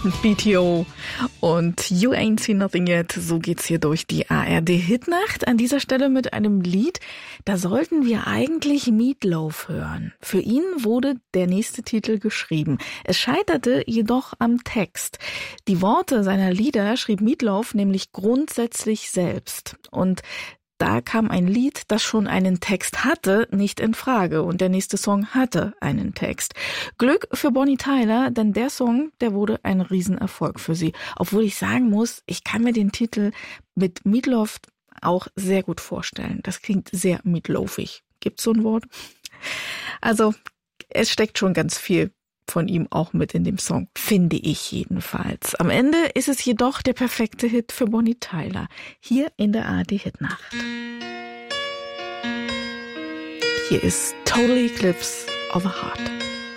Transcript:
BTO und You Ain't Seen Nothing Yet. So geht's hier durch die ARD-Hitnacht. An dieser Stelle mit einem Lied, da sollten wir eigentlich Meatloaf hören. Für ihn wurde der nächste Titel geschrieben. Es scheiterte jedoch am Text. Die Worte seiner Lieder schrieb Meatloaf nämlich grundsätzlich selbst. Und da kam ein Lied, das schon einen Text hatte, nicht in Frage. Und der nächste Song hatte einen Text. Glück für Bonnie Tyler, denn der Song, der wurde ein Riesenerfolg für sie. Obwohl ich sagen muss, ich kann mir den Titel mit Meatloaf auch sehr gut vorstellen. Das klingt sehr meatloafig. Gibt's so ein Wort? Also, es steckt schon ganz viel von ihm auch mit in dem Song, finde ich jedenfalls. Am Ende ist es jedoch der perfekte Hit für Bonnie Tyler, hier in der ARD-Hitnacht. Hier ist Total Eclipse of a Heart.